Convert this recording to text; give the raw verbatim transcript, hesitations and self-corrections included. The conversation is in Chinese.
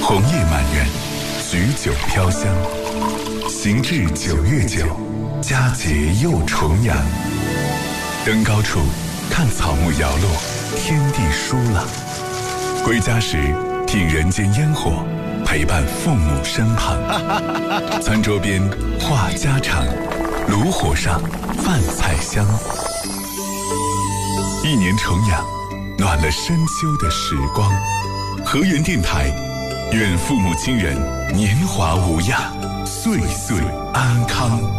红叶满园，菊酒飘香。行至九月九，佳节又重阳。登高处，看草木摇落，天地舒朗。归家时，听人间烟火，陪伴父母身旁。餐桌边话家常，炉火上饭菜香。一年重阳，暖了深秋的时光。河源电台，愿父母亲人年华无恙，岁岁安康。